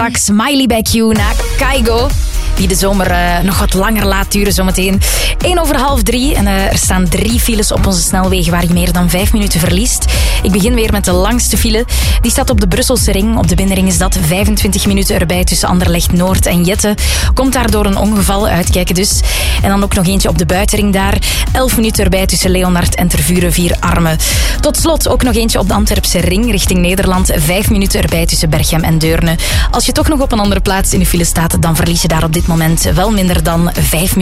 Smiley bij Q na Kaigo, die de zomer nog wat langer laat duren zometeen. 2:01 en er staan 3 files op onze snelwegen waar je meer dan 5 minuten verliest. Ik begin weer met de langste file. Die staat op de Brusselse ring. Op de binnenring is dat 25 minuten erbij tussen Anderlecht Noord en Jette. Komt daardoor een ongeval, uitkijken dus. En dan ook nog eentje op de buitenring daar. 11 minuten erbij tussen Leonard en Tervuren 4 Armen. Tot slot ook nog eentje op de Antwerpse ring richting Nederland. 5 minuten erbij tussen Berchem en Deurne. Als je toch nog op een andere plaats in de file staat, dan verlies je daar op dit moment wel minder dan 5 minuten.